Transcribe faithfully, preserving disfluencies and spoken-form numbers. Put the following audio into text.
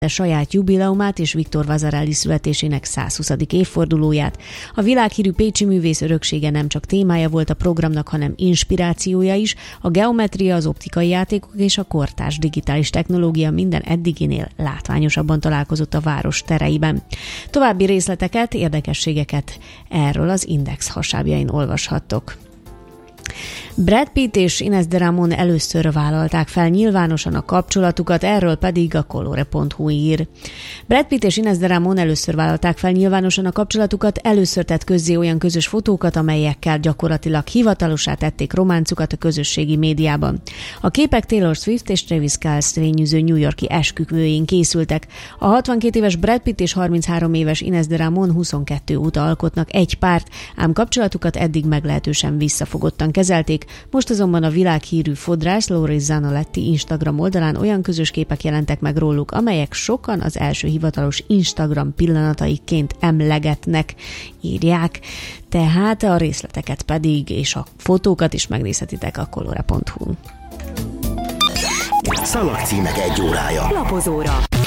saját jubileumát és Victor Vasarely születésének százhuszadik évfordulóját. A világhírű pécsi művész öröksége nem csak témája volt a programnak, hanem inspirációja is. A geometria, az optikai játékok és a kortárs digitális technológia minden eddiginél látványosabban találkozott a város tereiben. További részleteket, érdekességeket erről az Index hasábjain olvashattok. Brad Pitt és Inés de Ramón először vállalták fel nyilvánosan a kapcsolatukat, erről pedig a Colore pont hu ír. Brad Pitt és Inés de Ramón először vállalták fel nyilvánosan a kapcsolatukat, először tett közzé olyan közös fotókat, amelyekkel gyakorlatilag hivatalossá tették románcukat a közösségi médiában. A képek Taylor Swift és Travis Kelce fényűző New York-i esküvőjén készültek. A hatvankét éves Brad Pitt és harminchárom éves Inés de Ramón huszonkettő óta alkotnak egy párt, ám kapcsolatukat eddig meglehetősen visszafogottan kezelték. Most azonban a világhírű fodrász Lori Zanoletti Instagram oldalán olyan közös képek jelentek meg róluk, amelyek sokan az első hivatalos Instagram pillanataiként emlegetnek, írják, tehát a részleteket pedig és a fotókat is megnézhetitek a Colore pont hu. Szalagcímek egy órája. Lapozóra.